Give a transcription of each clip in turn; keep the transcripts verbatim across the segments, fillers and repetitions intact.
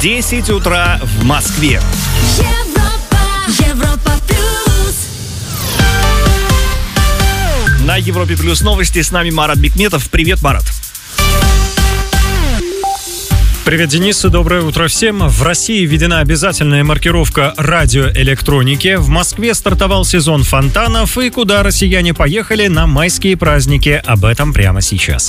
десять утра в Москве. Европа, Европа плюс. На Европе Плюс новости. С нами Марат Бикметов. Привет, Марат. Привет, Денис, и доброе утро всем. В России введена обязательная маркировка радиоэлектроники. В Москве стартовал сезон фонтанов. И куда россияне поехали на майские праздники? Об этом прямо сейчас.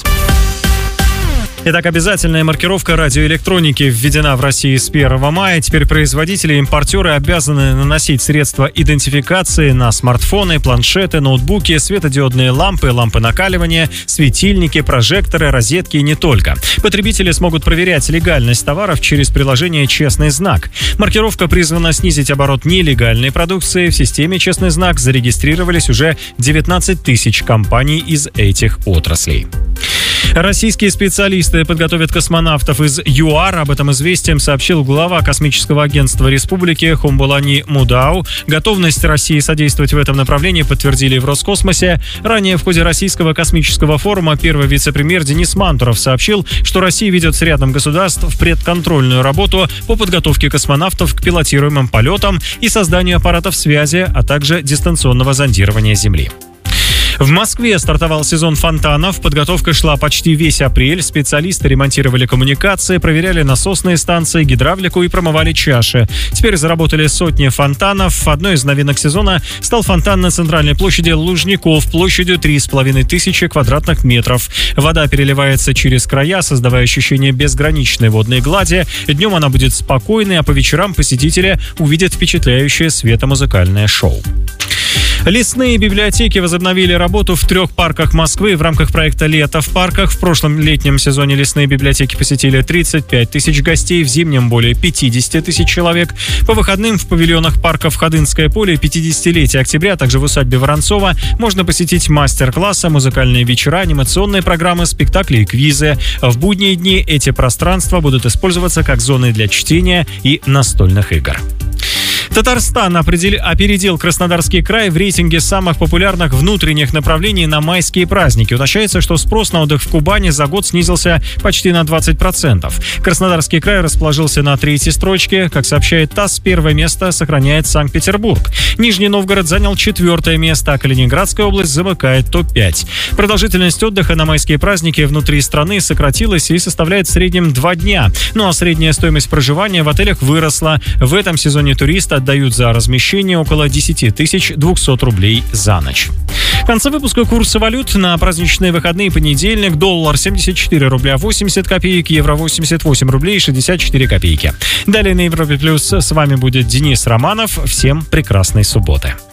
Итак, обязательная маркировка радиоэлектроники введена в России с первого мая. Теперь производители и импортеры обязаны наносить средства идентификации на смартфоны, планшеты, ноутбуки, светодиодные лампы, лампы накаливания, светильники, прожекторы, розетки и не только. Потребители смогут проверять легальность товаров через приложение «Честный знак». Маркировка призвана снизить оборот нелегальной продукции. В системе «Честный знак» зарегистрировались уже девятнадцать тысяч компаний из этих отраслей. Российские специалисты подготовят космонавтов из ЮАР. Об этом известием сообщил глава космического агентства республики Хумбулани Мудау. Готовность России содействовать в этом направлении подтвердили в Роскосмосе. Ранее в ходе Российского космического форума первый вице-премьер Денис Мантуров сообщил, что Россия ведет с рядом государств предконтрольную работу по подготовке космонавтов к пилотируемым полетам и созданию аппаратов связи, а также дистанционного зондирования Земли. В Москве стартовал сезон фонтанов. Подготовка шла почти весь апрель. Специалисты ремонтировали коммуникации, проверяли насосные станции, гидравлику и промывали чаши. Теперь заработали сотни фонтанов. Одной из новинок сезона стал фонтан на центральной площади Лужников площадью три с половиной тысячи квадратных метров. Вода переливается через края, создавая ощущение безграничной водной глади. Днем она будет спокойной, а по вечерам посетители увидят впечатляющее светомузыкальное шоу. Лесные библиотеки возобновили работу в трех парках Москвы в рамках проекта «Лето в парках». В прошлом летнем сезоне лесные библиотеки посетили тридцать пять тысяч гостей, в зимнем более пятьдесят тысяч человек. По выходным в павильонах парков «Ходынское поле» пятидесятилетие октября, а также в усадьбе Воронцова можно посетить мастер-классы, музыкальные вечера, анимационные программы, спектакли и квизы. В будние дни эти пространства будут использоваться как зоны для чтения и настольных игр. Татарстан опередил Краснодарский край в рейтинге самых популярных внутренних направлений на майские праздники. Уточняется, что спрос на отдых в Кубани за год снизился почти на двадцать процентов. Краснодарский край расположился на третьей строчке. Как сообщает ТАСС, первое место сохраняет Санкт-Петербург. Нижний Новгород занял четвертое место, а Калининградская область замыкает топ пять. Продолжительность отдыха на майские праздники внутри страны сократилась и составляет в среднем два дня. Ну а средняя стоимость проживания в отелях выросла. В этом сезоне туристы отдают за размещение около десять тысяч двести рублей за ночь. В конце выпуска курсы валют на праздничные выходные. Понедельник: доллар семьдесят четыре рубля восемьдесят копеек, евро восемьдесят восемь рублей шестьдесят четыре копейки. Далее на Европе Плюс с вами будет Денис Романов. Всем прекрасной субботы.